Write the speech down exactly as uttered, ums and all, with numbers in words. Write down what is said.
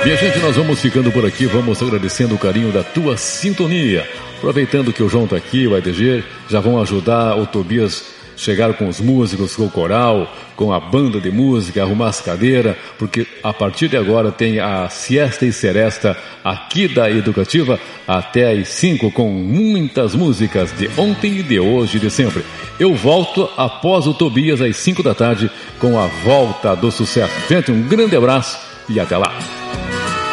Minha gente, nós vamos ficando por aqui, vamos agradecendo o carinho da tua sintonia. Aproveitando que o João está aqui, o A D G, já vão ajudar o Tobias chegar com os músicos, com o coral, com a banda de música, arrumar as cadeiras, porque a partir de agora tem a siesta e seresta aqui da Educativa até às cinco, com muitas músicas de ontem, de hoje e de sempre. Eu volto após o Tobias às cinco da tarde com a volta do sucesso. Gente, um grande abraço e até lá.